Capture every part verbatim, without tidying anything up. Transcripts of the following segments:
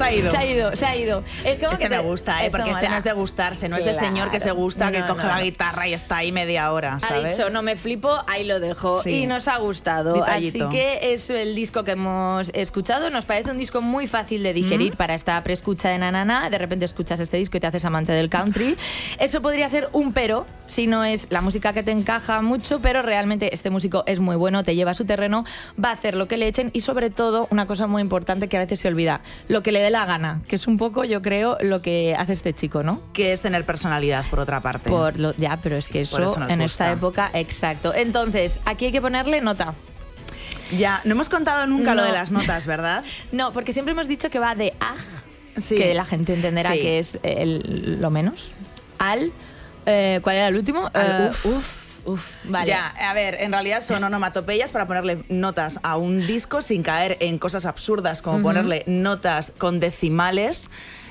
se ha ido. Se ha ido, se ha ido. Es como Este que me te... gusta, ¿eh? Eso Porque este mola. no es de gustarse, no es de Claro. señor que se gusta, que No, coge no, la no. guitarra y está ahí media hora, Ha ¿sabes? dicho, no me flipo, ahí lo dejo. Sí. Y nos ha gustado. Detallito. Así que es el disco que hemos escuchado. Nos parece un disco muy fácil de digerir ¿Mm? para esta preescucha de Nanana. De repente escuchas este disco y te haces amante del country. Eso podría ser un pero, si no es la música que te encaja mucho, pero realmente este músico es muy bueno, te lleva a su terreno, va a hacer lo que le echen y sobre todo, una cosa muy importante que a veces se olvida, lo que le dé la gana, que es un poco, yo creo, lo que hace este chico, ¿no? Que es tener personalidad, por otra parte. Por lo, ya, pero es que por eso, eso nos en gusta. esta época, exacto. Entonces, aquí hay que ponerle nota. Ya, no hemos contado nunca lo No. de las notas, ¿verdad? No, porque siempre hemos dicho que va de aj, Sí. que la gente entenderá Sí. que es el- lo menos, al... eh, ¿Cuál era el último? Al Eh, uf. uf, uf, vale. Ya, a ver, en realidad son onomatopeyas para ponerle notas a un disco sin caer en cosas absurdas como Ujú. ponerle notas con decimales.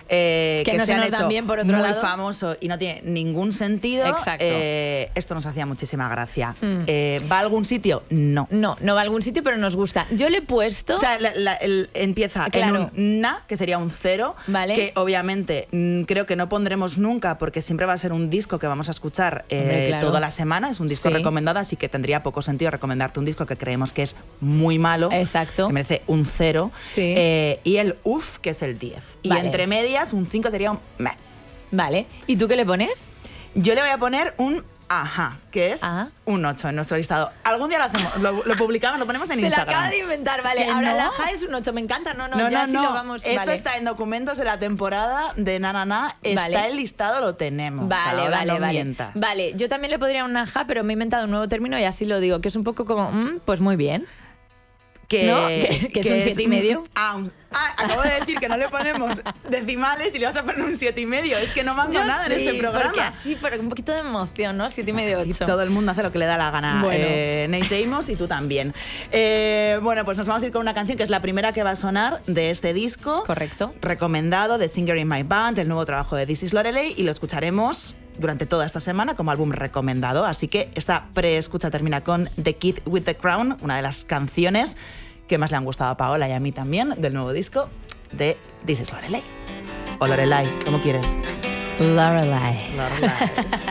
eh, Que que no se se han nos dan hecho bien, por otro muy lado. famoso y no tiene ningún sentido. Exacto. Eh, esto nos hacía muchísima gracia. Mm. Eh, ¿Va a algún sitio? No. No, no va a algún sitio, pero nos gusta. Yo le he puesto... O sea, la- la- el- empieza Claro. en un na, que sería un cero, Vale. que obviamente mm, creo que no pondremos nunca porque siempre va a ser un disco que vamos a escuchar eh, Hombre, claro. toda la semana, es un disco Sí. recomendado, así que tendría poco sentido recomendarte un disco que creemos que es muy malo, Exacto. que merece un cero, Sí. eh, y el uf, que es el diez. Y Vale. entre medias, un cinco sería un meh. Vale. ¿Y tú qué le pones? Yo le voy a poner un ajá, que es Ajá. un ocho en nuestro listado. Algún día lo hacemos, lo, lo publicamos, lo ponemos en Se la Instagram. acaba de inventar, vale. ¿Que Ahora no? la ja es un ocho, me encanta. No, no, No, ya no, sí no. lo vamos... Esto vale. está en documentos de la temporada de Na Na Na. Está Vale. el listado, lo tenemos. Vale, Ahora vale, no vale. mientas. Vale, yo también le podría un ja, pero me he inventado un nuevo término y así lo digo, que es un poco como, mm, pues muy bien. Que, ¿No? Que- que es un siete y medio. un- Ah, un- ah, acabo de decir que no le ponemos decimales y le vas a poner un siete y medio. Es que no mando Yo nada sí, en este programa. porque así, pero un poquito de emoción, ¿no? Siete y medio, Y ocho. todo el mundo hace lo que le da la gana. Bueno. Eh, Nate Amos y tú también. Eh, bueno, pues nos vamos a ir con una canción que es la primera que va a sonar de este disco. Correcto. Recomendado, The Singer in My Band, el nuevo trabajo de This Is Lorelei, y lo escucharemos durante toda esta semana como álbum recomendado. Así que esta pre-escucha termina con The Kid with the Crown, una de las canciones que más le han gustado a Paola y a mí también del nuevo disco de This Is Lorelei. O Lorelai, como quieres. Lorelai. Lorelai.